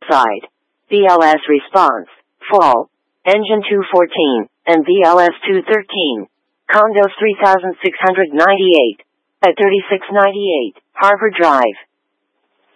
Side. BLS response. Fall. Engine 214, and BLS 213. Condos 3698. At 3698, Harvard Drive.